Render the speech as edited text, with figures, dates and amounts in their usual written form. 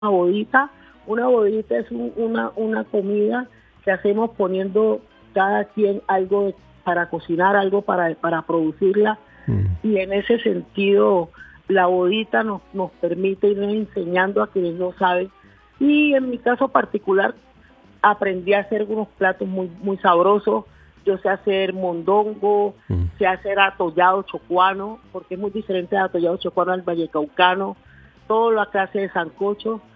bodita. Una bodita es una comida que hacemos poniendo cada quien algo para cocinar, algo para producirla, y en ese sentido la bodita nos permite ir enseñando a quienes no saben. Y en mi caso particular aprendí a hacer unos platos muy sabrosos. Yo sé hacer mondongo, sé hacer atollado chocuano, porque es muy diferente de atollado chocuano al vallecaucano, toda la clase de sancocho.